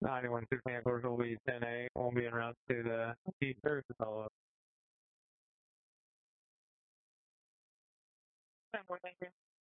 91-6 Anchors will be 10A. We'll be en route to the East Coast to follow up. 10-4, thank you.